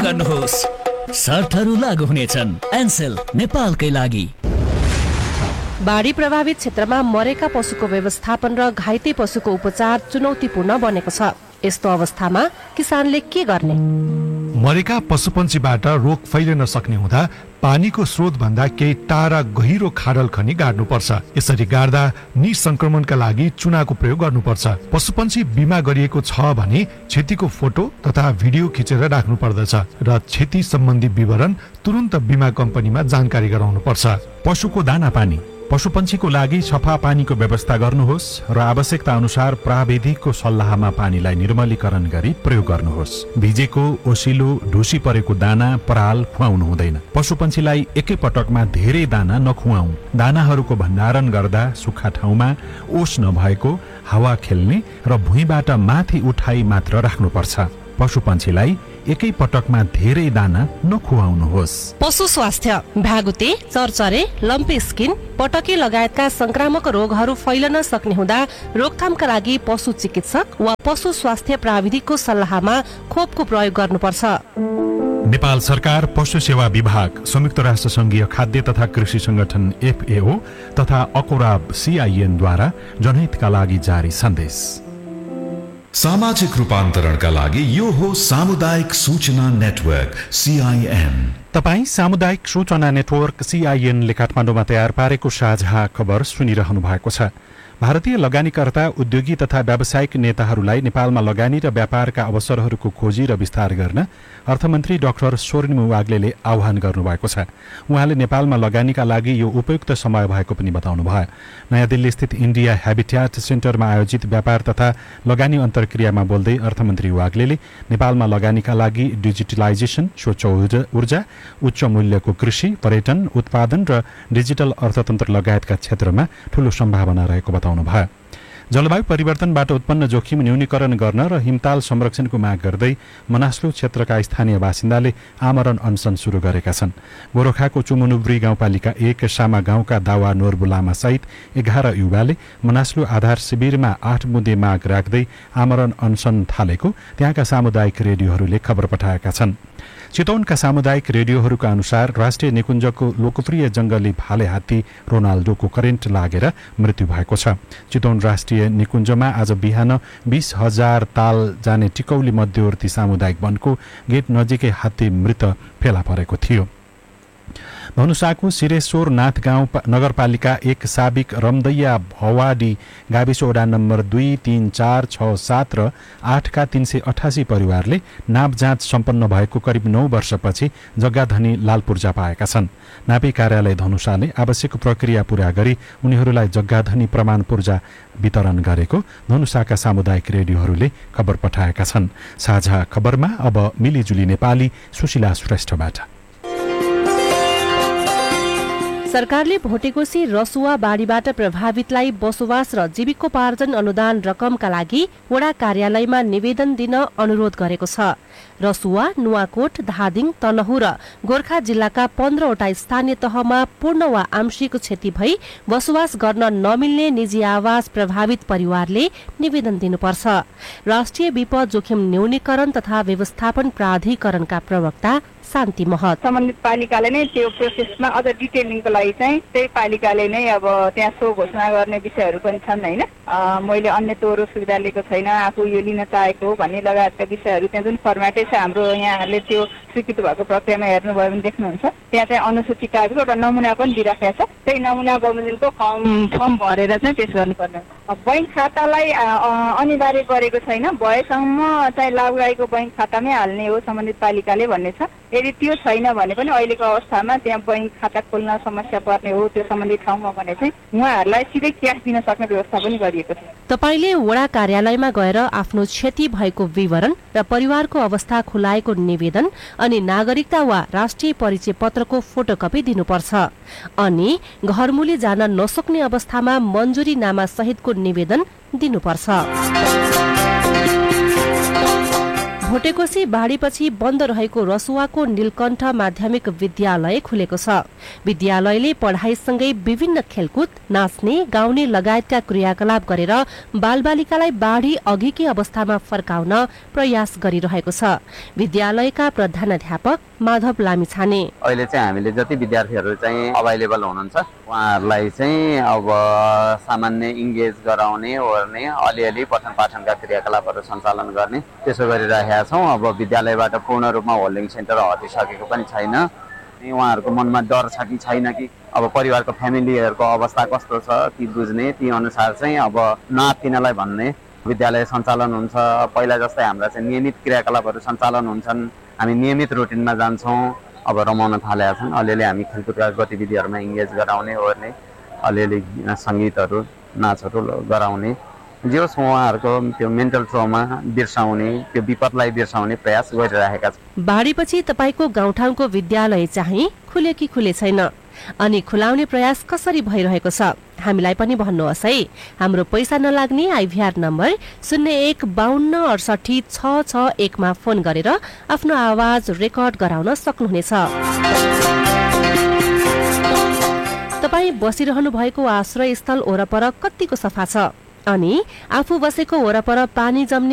गर्नुहोस्। शर्तहरू लागू हुनेछन्। एनसेल नेपालकै लागि। बाढी प्रभावित क्षेत्रमा मरेका पशुको व्यवस्थापन र घाइते पशुको उपचार चुनौतीपूर्ण बनेको छ। यस्तो अवस्थामा किसानले के गर्ने? मरेका पशुपन्छीबाट रोग फैलिन सक्ने हुँदा पानीको स्रोत भन्दा केही टाढा गहिरो खाडल खनी गाड्नुपर्छ। यसरी गाड्दा निसंक्रमणका लागि चुनाको प्रयोग गर्नुपर्छ। पशुपन्छी बिमा गरिएको छ भने क्षतिको फोटो तथा भिडियो खिचेर राख्नु पर्दछ र क्षति सम्बन्धी विवरण तुरुन्त बिमा कम्पनीमा जानकारी गराउनुपर्छ। पशुको दाना पानी। पशुपन्छीको लागि सफा पानीको व्यवस्था गर्नुहोस् र आवश्यकता अनुसार प्राविधिकको सल्लाहमा पानीलाई निर्मलीकरण गरी प्रयोग गर्नुहोस्। भिजेको, ओसिलो, ढुसी परेको दाना पराल खुवाउनु हुँदैन। पशुपन्छीलाई एकै पटकमा धेरै दाना नखुवाऊ। दानाहरूको भण्डारण गर्दा सुक्खा ठाउँमा, ओस नभएको, हावा खेल्ने र भुइँबाट माथि उठाई मात्र राख्नुपर्छ। पशुपन्छीलाई एकै पटकमा धेरै दाना नखुवाउनुहोस्। पशु स्वास्थ्य। भ्यागुते, चरचरे, लम्पी स्किन, पटके लगायतका संक्रामक रोगहरू फैलन सक्ने हुँदा रोकथामका लागि पशु चिकित्सक वा पशु स्वास्थ्य प्राविधिकको सल्लाहमा खोपको प्रयोग गर्नुपर्छ। नेपाल सरकार, पशु सेवा विभाग, संयुक्त राष्ट्र संघीय खाद्य तथा कृषि संगठन FAO तथा अकोराब CIN द्वारा जनहितका लागि जारी सन्देश। सामाजिक रूपान्तरणका लागि यो हो सामुदायिक सूचना नेटवर्क CIN। तपाई सामुदायिक सूचना नेटवर्क CIN ले काठमाडौँमा तयार पारेको साझा खबर सुनिरहनु भएको छ। भारतीय लगानीकर्ता, उद्योगी तथा व्यावसायिक नेताहरूलाई नेपालमा लगानी र व्यापारका अवसरहरूको खोजी र विस्तार गर्न अर्थमन्त्री डाक्टर स्वर्णिम वाग्लेले आह्वान गर्नुभएको छ। उहाँले नेपालमा लगानीका लागि यो उपयुक्त समय भएको पनि बताउनुभयो। नयाँ दिल्ली स्थित इन्डिया हेबिट्याट सेन्टरमा आयोजित व्यापार तथा लगानी अन्तर्क्रियामा बोल्दै अर्थमन्त्री वाग्लेले नेपालमा लगानीका लागि डिजिटलाइजेसन, स्वच्छ ऊर्जा, उच्च मूल्यको कृषि, पर्यटन, उत्पादन र डिजिटल अर्थतन्त्र लगायतका क्षेत्रमा ठूलो सम्भावना रहेको बताउनुभयो। जलवायु परिवर्तनबाट उत्पन्न जोखिम न्यूनीकरण गर्न र हिमताल संरक्षणको माग गर्दै मनास्लु क्षेत्रका स्थानीय बासिन्दाले आमरण अनसन सुरु गरेका छन्। गोरखाको चुमुनुब्री गाउँपालिका 1 सामा गाउँका दावा नोर्बु लामा सहित 11 युवाले मनास्लु आधार शिविरमा 8 बुँदे माग राख्दै आमरण अनसन थालेको त्यहाँका सामुदायिक रेडियोहरूले खबर पठाएका छन्। चितवनका सामुदायिक रेडियोहरूका अनुसार राष्ट्रिय निकुञ्जको लोकप्रिय जंगली भाले हात्ती रोनाल्डोको करेन्ट लागेर मृत्यु भएको छ। चितवन राष्ट्रिय निकुञ्जमा आज बिहान 20,000 ताल जाने टिकौली मध्यवर्ती सामुदायिक वनको गेट नजिकै हात्ती मृत फेला परेको थियो। धनुषाको सिरेश्वर नाथ गाउँ नगरपालिका 1 साबिक रमदैया भवाडी गाविस वडा नम्बर 2, 3, 4, 6, 7 र 8 का 388 परिवारले नाप जाँच सम्पन्न भएको करिब 9 वर्षपछि जग्गाधनी लाल पूर्जा पाएका छन्। नापी कार्यालय धनुषाले आवश्यक प्रक्रिया पूरा गरी उनीहरूलाई जग्गाधनी प्रमाण पूर्जा वितरण गरेको धनुषाका सामुदायिक रेडियोहरूले खबर पठाएका छन्। साझा खबरमा अब मिलिजुली नेपाली सुशीला श्रेष्ठबाट। सरकारले भोटेकोशी रसुवा बाढीबाट प्रभावितलाई बसोबास र जीविकोपार्जन अनुदान रकमका लागि वडा कार्यालयमा निवेदन दिन अनुरोध गरेको छ। रसुवा, नुवाकोट, धादिङ, तनहु र गोर्खा जिल्लाका 15वटा स्थानीय तहमा पूर्ण वा आंशिक क्षति भई बसोबास गर्न नमिल्ने निजी आवास प्रभावित परिवारले निवेदन दिनुपर्छ। राष्ट्रिय विपद जोखिम न्यूनीकरण तथा व्यवस्थापन प्राधिकरणका प्रवक्ता शान्ति महत, सम्बन्धित पालिकाले नै त्यो प्रोसेसमा अझ डिटेलिङको लागि चाहिँ त्यही पालिकाले नै अब त्यहाँ सो घोषणा गर्ने विषयहरू पनि छन् हैन। मैले अन्य तोरो सुविधा लिएको छैन, आफू यो लिन चाहेको भन्ने लगायतका विषयहरू त्यहाँ जुन फर्मेटै छ हाम्रो यहाँहरूले त्यो स्वीकृत भएको प्रक्रियामा हेर्नुभयो भने देख्नुहुन्छ त्यहाँ चाहिँ अनुसूची कागजको एउटा नमुना पनि दिइराखेको छ। त्यही नमुना बमोजिमको फर्म भरेर चाहिँ पेश गर्नुपर्ने। बैंक खातालाई अनिवार्य गरेको छैन, भएसम्म चाहिँ लाभुगाईको बैंक खातामै हाल्ने हो सम्बन्धित पालिकाले भन्ने छ। यदि त्यो छैन भने पनि अहिलेको अवस्थामा त्यहाँ बैंक खाता खोल्न समस्या पर्ने हो त्यो सम्बन्धित ठाउँमा भने चाहिँ उहाँहरूलाई सिधै क्यास दिन सक्ने व्यवस्था पनि गरिएको छ। तपाईले वडा कार्यालयमा गएर आफ्नो क्षति भएको विवरण र परिवारको अवस्था खुलाएको निवेदन अनि नागरिकता वा राष्ट्रिय परिचय पत्रको फोटोकपी दिनुपर्छ। अनि घरमुली जान नसक्ने अवस्थामा मन्जुरी नामा सहितको निवेदन दिनुपर्छ। भोटेकोशी बाढीपछि बन्द रहेको रसुवाको नीलकण्ठ माध्यमिक विद्यालय खुलेको छ। विद्यालयले पढाइसँगै विभिन्न खेलकुद, नाच्ने, गाउने लगायतका क्रियाकलाप गरेर बालबालिकालाई बाढी अघिकै अवस्थामा फर्काउन प्रयास गरिरहेको छ। विद्यालयका प्रधानाध्यापक माधव लामिछाने अहिले चाहिँ हामीले जति विद्यार्थीहरू चाहिँ अभाइलेबल हुनुहुन्छ उहाँहरूलाई चाहिँ अब सामान्य इङ्गेज गराउने ओर्ने अलिअलि पठन पाठनका क्रियाकलापहरू सञ्चालन गर्ने त्यसो गरिरहेका छौँ। अब विद्यालयबाट पूर्ण रूपमा होल्डिङ सेन्टर हटिसकेको पनि छैन। उहाँहरूको मनमा डर छ कि छैन कि अब परिवारको फ्यामिलीहरूको अवस्था कस्तो छ ती बुझ्ने, ती अनुसार चाहिँ अब नआत्तिनलाई भन्ने विद्यालय सञ्चालन हुन्छ। पहिला जस्तै हाम्रा चाहिँ नियमित क्रियाकलापहरू सञ्चालन हुन्छन्, हामी नियमित रुटिनमा जान्छौँ। अब रमाउन थालेका छन्, अलिअलि हामी खेलकुदका गतिविधिहरूमा इङ्गेज गराउने ओर्ने, अलिअलि सङ्गीतहरू नाचहरू गराउने, जे होस् उहाँहरूको त्यो मेन्टल ट्रमा बिर्साउने, त्यो विपदलाई बिर्साउने प्रयास गरिरहेका छन्। बाढीपछि तपाईँको गाउँठाउँको विद्यालय चाहिँ खुले कि खुले छैन अनि खुलाउने प्रयास कसरी भइरहेको छ हामीलाई पनि भन्नुहोस् है। हाम्रो पैसा नलाग्ने आइभीआर नम्बर 0152686661 मा फोन गरेर आफ्नो आवाज रेकर्ड गराउन सक्नुहुनेछ। तपाईँ बसिरहनु भएको आश्रयस्थल वरपर कतिको सफा छ अनि आफू बसेको वरपर पानी जम्ने